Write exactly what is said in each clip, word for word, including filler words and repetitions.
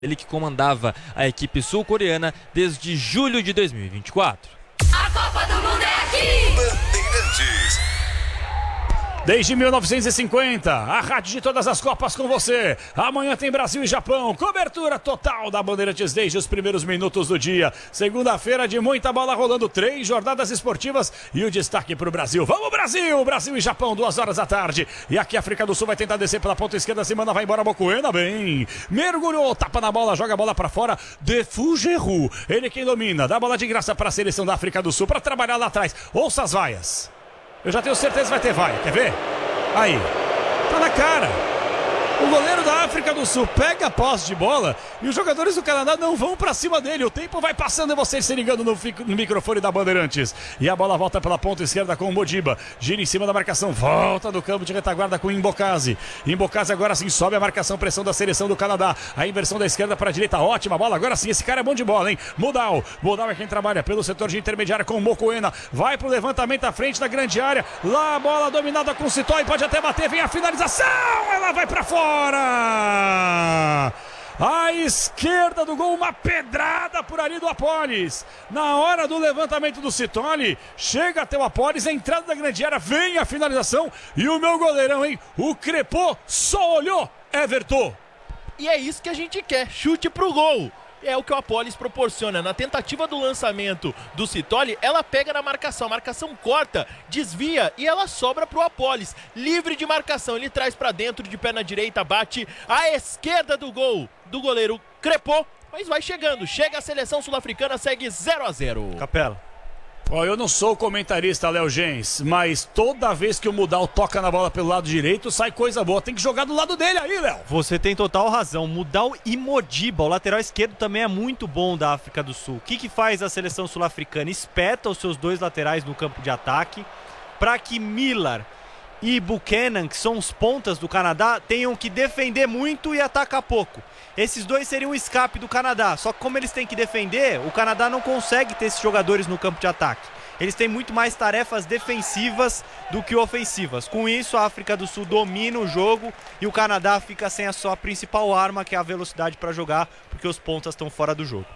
Ele que comandava a equipe sul-coreana desde julho de dois mil e vinte e quatro. A Copa do Mundo é aqui! Bandeirantes. Desde mil novecentos e cinquenta, a rádio de todas as Copas com você. Amanhã tem Brasil e Japão, cobertura total da Bandeirantes desde os primeiros minutos do dia. Segunda-feira de muita bola rolando, três jornadas esportivas e o destaque para o Brasil. Vamos Brasil! Brasil e Japão, duas horas da tarde. E aqui a África do Sul vai tentar descer pela ponta esquerda, se manda, vai embora Mokoena, bem. Mergulhou, tapa na bola, joga a bola para fora, de Fugeru. Ele quem domina, dá a bola de graça para a seleção da África do Sul para trabalhar lá atrás. Ouça as vaias. Eu já tenho certeza que vai ter vai, quer ver? Aí, tá na cara. O goleiro da África do Sul pega a posse de bola e os jogadores do Canadá não vão pra cima dele. O tempo vai passando e vocês se ligando no, no microfone da Bandeirantes. E a bola volta pela ponta esquerda com o Modiba. Gira em cima da marcação, volta do campo de retaguarda com o Imbokase. Imbokase agora sim sobe a marcação, pressão da seleção do Canadá. A inversão da esquerda para a direita, ótima bola. Agora sim, esse cara é bom de bola, hein? Mudal. Mudal é quem trabalha pelo setor de intermediária com o Mokoena. Vai pro levantamento à frente da grande área. Lá a bola dominada com o Citói, pode até bater, vem a finalização. Ela vai pra fora. À esquerda do gol, uma pedrada por ali do Apolis. Na hora do levantamento do Citoli, chega até o Apolis, a entrada da grande área, vem a finalização. E o meu goleirão, hein? O Crepô só olhou, Everton. E é isso que a gente quer, chute pro gol. É o que o Apolis proporciona. Na tentativa do lançamento do Citoli, ela pega na marcação. A marcação corta, desvia e ela sobra pro Apolis. Livre de marcação, ele traz pra dentro de perna direita, bate à esquerda do gol do goleiro Crepô. Mas vai chegando, chega a seleção sul-africana, segue zero a zero. Capela. Ó, eu não sou comentarista, Léo Gens, mas toda vez que o Mudal toca na bola pelo lado direito, sai coisa boa. Tem que jogar do lado dele aí, Léo. Você tem total razão. Mudal e Modiba, o lateral esquerdo também é muito bom da África do Sul. O que que faz a seleção sul-africana? Espeta os seus dois laterais no campo de ataque para que Miller e Buchanan, que são os pontas do Canadá, tenham que defender muito e atacar pouco. Esses dois seriam o escape do Canadá, só que como eles têm que defender, o Canadá não consegue ter esses jogadores no campo de ataque. Eles têm muito mais tarefas defensivas do que ofensivas. Com isso, a África do Sul domina o jogo e o Canadá fica sem a sua principal arma, que é a velocidade para jogar, porque os pontas estão fora do jogo.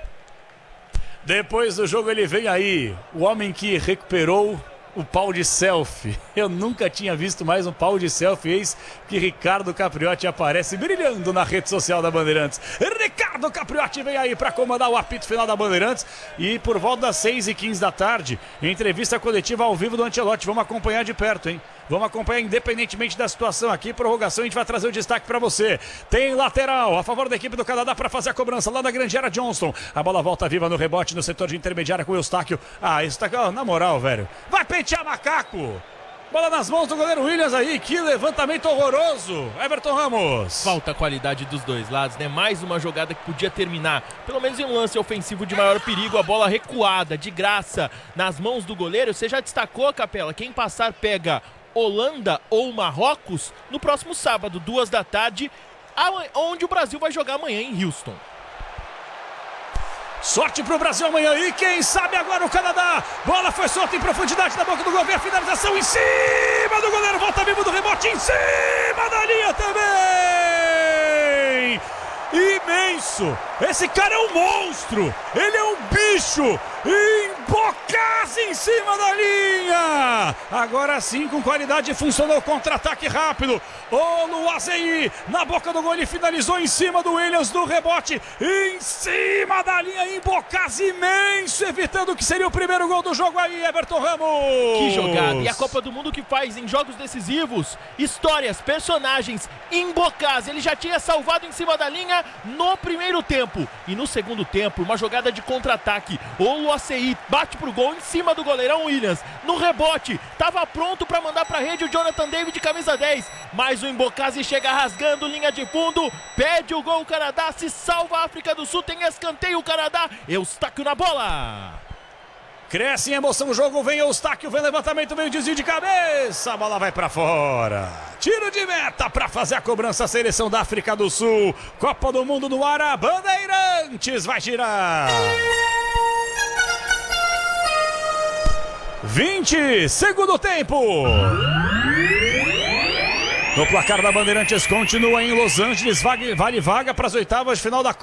Depois do jogo ele vem aí, o homem que recuperou o pau de selfie. Eu nunca tinha visto mais um pau de selfie, eis que Ricardo Capriotti aparece brilhando na rede social da Bandeirantes. Ricardo Capriotti vem aí para comandar o apito final da Bandeirantes e por volta das seis e quinze da tarde, entrevista coletiva ao vivo do Ancelotti. Vamos acompanhar de perto, hein? Vamos acompanhar independentemente da situação aqui. Prorrogação, a gente vai trazer o destaque para você. Tem lateral a favor da equipe do Canadá para fazer a cobrança lá da grande área. Johnston. A bola volta viva no rebote no setor de intermediária com o Eustáquio. Ah, Eustáquio, oh, na moral, velho. Vai pentear macaco. Bola nas mãos do goleiro Williams aí. Que levantamento horroroso. Everton Ramos. Falta qualidade dos dois lados, né? Mais uma jogada que podia terminar, pelo menos em um lance ofensivo de maior perigo. A bola recuada, de graça, nas mãos do goleiro. Você já destacou, Capela, quem passar pega Holanda ou Marrocos no próximo sábado, duas da tarde, onde o Brasil vai jogar amanhã em Houston. Sorte pro Brasil amanhã e quem sabe agora o Canadá. Bola foi solta em profundidade na boca do gol, vem a finalização em cima do goleiro, volta vivo do rebote em cima da linha também. Imenso, esse cara é um monstro, ele é um bicho. Imbokase em cima da linha. Agora sim, com qualidade, funcionou o contra-ataque rápido. Oluwaseyi na boca do gol, ele finalizou em cima do Williams do rebote, em cima da linha. Imbokase imenso, evitando o que seria o primeiro gol do jogo aí, Everton Ramos. Que jogada, e a Copa do Mundo que faz em jogos decisivos, histórias, personagens. Imbokase, ele já tinha salvado em cima da linha no primeiro tempo, e no segundo tempo, uma jogada de contra-ataque. Oluwaseyi bate pro gol em cima do goleirão Williams. No rebote, tava pronto para mandar pra rede o Jonathan David, camisa dez. Mas o Imbokase chega rasgando linha de fundo, pede o gol, o Canadá se salva, a África do Sul tem escanteio, o Canadá, Eustáquio na bola. Cresce em emoção o jogo, vem Eustáquio, vem levantamento, vem o desvio de cabeça, a bola vai pra fora. Tiro de meta pra fazer a cobrança, a seleção da África do Sul. Copa do Mundo no ar, a Bandeirantes vai girar. vinte, segundo tempo. No placar da Bandeirantes continua em Los Angeles, vale, vale vaga para as oitavas de final da